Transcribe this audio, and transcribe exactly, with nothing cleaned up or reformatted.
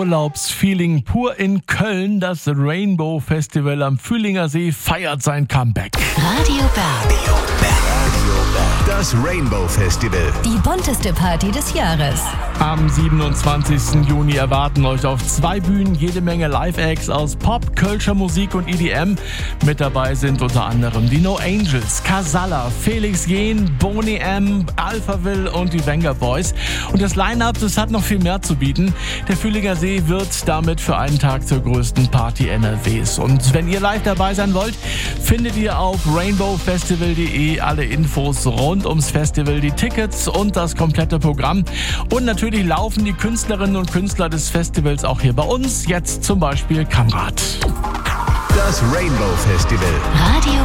Urlaubsfeeling pur in Köln. Das Rainbow Festival am Fühlinger See feiert sein Comeback. Radio Berg. Das Rainbow Festival. Die bunteste Party des Jahres. Am siebenundzwanzigsten Juni erwarten euch auf zwei Bühnen jede Menge Live-Acts aus Pop, Kölscher Musik und E D M. Mit dabei sind unter anderem die No Angels, Casalla, Felix Jähn, Boney M, Alphaville und die Wenger Boys. Und das Line-Up, das hat noch viel mehr zu bieten. Der Fühlinger See wird damit für einen Tag zur größten Party N R Ws. Und wenn ihr live dabei sein wollt, findet ihr auf rainbow festival punkt de alle Infos rund ums Festival, die Tickets und das komplette Programm. Und natürlich laufen die Künstlerinnen und Künstler des Festivals auch hier bei uns. Jetzt zum Beispiel Kamrat. Das Rainbow Festival. Radio